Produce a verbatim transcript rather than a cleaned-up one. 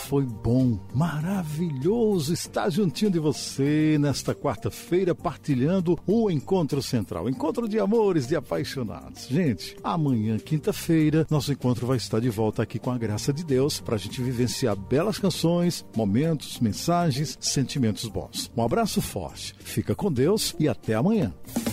foi bom, maravilhoso estar juntinho de você nesta quarta-feira, partilhando o Encontro Central, encontro de amores, de apaixonados. Gente, amanhã, quinta-feira, nosso encontro vai estar de volta aqui com a graça de Deus, para a gente vivenciar belas canções, momentos, mensagens, sentimentos bons. Um abraço forte, fica com Deus e até amanhã.